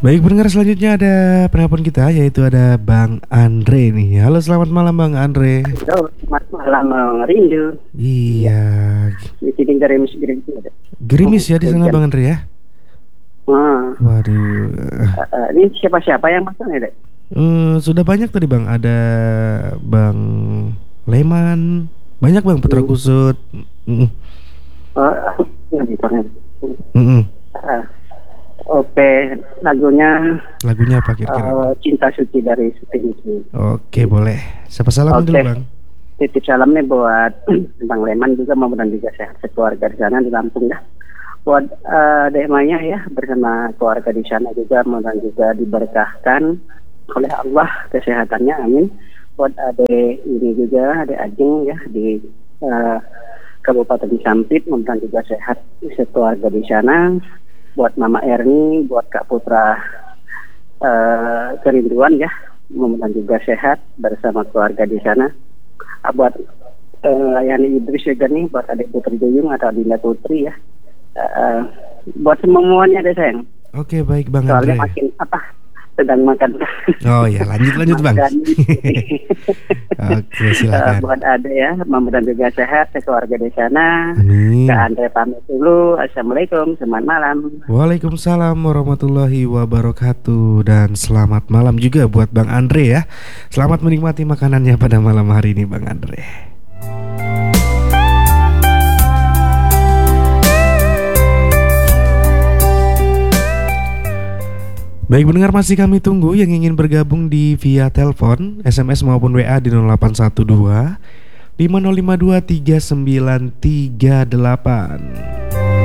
Baik, pendengar selanjutnya ada penelpon kita yaitu ada Bang Andre nih. Halo, selamat malam Bang Andre. Halo, selamat malam Bang Rindu. Iya, Iya, di sini gerimis ada. gerimis ya di sana Hujan. Bang Andre ya. Ah, Waduh, ini siapa-siapa yang masuk nih, Dek? sudah banyak tadi Bang. Ada Bang Leman, banyak Bang Putra Hmm. Kusut. Mm, Oh, ini Bang. mm, mm. Ah, Oke, lagunya Lagunya apa kira-kira? Cinta Suci dari Sutinju. Oke, boleh. Siapa salam dulu Oke, Bang. titip salam nih buat Bang Leman juga, mudah-mudahan juga sehat keluarga di sana di Lampung ya. Buat Dek Maya ya bersama keluarga di sana juga, mudah-mudahan juga diberkahkan oleh Allah kesehatannya, amin. Buat adek ini juga, adek Ajeng ya di eh, Kabupaten Sampit, mudah-mudahan juga sehat sekeluarga di sana. Buat Mama Erni, buat Kak Putra kerinduan ya, mudah-mudahan juga sehat bersama keluarga di sana. Buat Yani Idris juga nih, buat adik Putri Duyung atau Dinda Putri ya. Buat semuanya deh sayang. Oke, baik Bang Soalnya Andre. makin sedang makan. Oh ya, lanjut Bang. Makan. Oke, silakan. Buat adek ya, mudah-mudahan juga sehat keluarga di sana. Amin. Kak Andre pamit dulu. Assalamualaikum, selamat malam. Waalaikumsalam warahmatullahi wabarakatuh. Dan selamat malam juga buat Bang Andre ya. Selamat menikmati makanannya pada malam hari ini Bang Andre. Baik, pendengar, masih kami tunggu yang ingin bergabung di via telepon, SMS maupun WA di 0812 5052 3938.